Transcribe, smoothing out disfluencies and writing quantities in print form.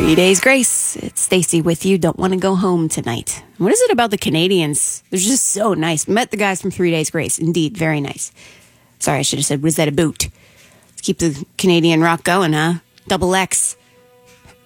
3 Days Grace. It's Stacy with you. Don't want to go home tonight. What is it about the Canadians? They're just so nice. Met the guys from 3 Days Grace. Indeed, very nice. Sorry, I should have said, was that a boot? Let's keep the Canadian rock going, huh? Double X.